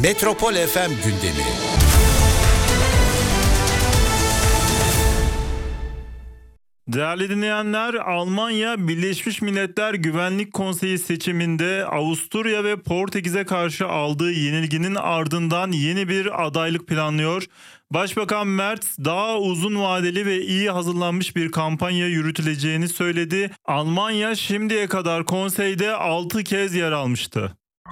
Metropol FM gündemi. Değerli dinleyenler, Almanya Birleşmiş Milletler Güvenlik Konseyi seçiminde Avusturya ve Portekiz'e karşı aldığı yenilginin ardından yeni bir adaylık planlıyor. Başbakan Merz daha uzun vadeli ve iyi hazırlanmış bir kampanya yürütüleceğini söyledi. Almanya şimdiye kadar konseyde 6 kez yer almıştı.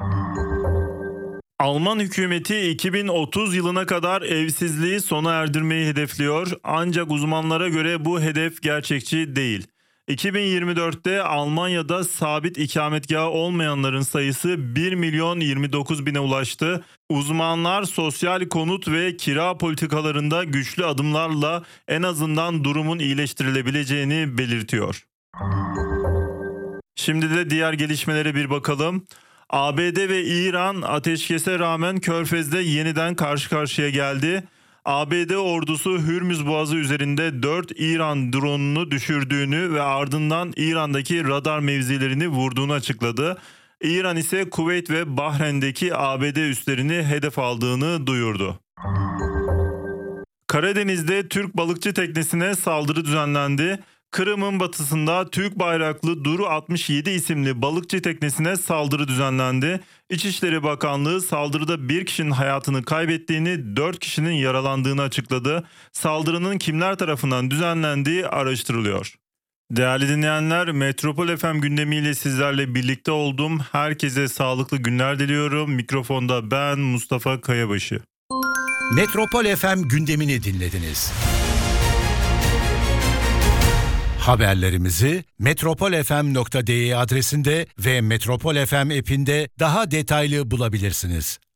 Alman hükümeti 2030 yılına kadar evsizliği sona erdirmeyi hedefliyor. Ancak uzmanlara göre bu hedef gerçekçi değil. 2024'te Almanya'da sabit ikametgahı olmayanların sayısı 1 milyon 29 bine ulaştı. Uzmanlar sosyal konut ve kira politikalarında güçlü adımlarla en azından durumun iyileştirilebileceğini belirtiyor. Şimdi de diğer gelişmelere bir bakalım. ABD ve İran ateşkese rağmen Körfez'de yeniden karşı karşıya geldi. ABD ordusu Hürmüz Boğazı üzerinde 4 İran drone'unu düşürdüğünü ve ardından İran'daki radar mevzilerini vurduğunu açıkladı. İran ise Kuveyt ve Bahreyn'deki ABD üslerini hedef aldığını duyurdu. Karadeniz'de Türk balıkçı teknesine saldırı düzenlendi. Kırım'ın batısında Türk bayraklı Duru 67 isimli balıkçı teknesine saldırı düzenlendi. İçişleri Bakanlığı saldırıda bir kişinin hayatını kaybettiğini, 4 kişinin yaralandığını açıkladı. Saldırının kimler tarafından düzenlendiği araştırılıyor. Değerli dinleyenler, Metropol FM gündemiyle sizlerle birlikte oldum. Herkese sağlıklı günler diliyorum. Mikrofonda ben Mustafa Kayabaşı. Metropol FM gündemini dinlediniz. Haberlerimizi metropolfm.de adresinde ve Metropol FM app'inde daha detaylı bulabilirsiniz.